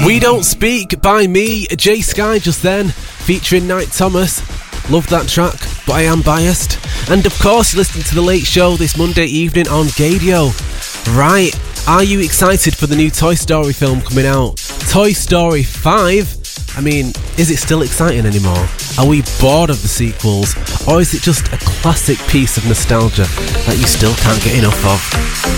We Don't Speak by me, Jay Sky just then, featuring Knight Thomas. Love that track, but I am biased. And of course, you're listening to The Late Show this Monday evening on Gadio. Right, are you excited for the new Toy Story film coming out? Toy Story 5? I mean, is it still exciting anymore? Are we bored of the sequels? Or is it just a classic piece of nostalgia that you still can't get enough of?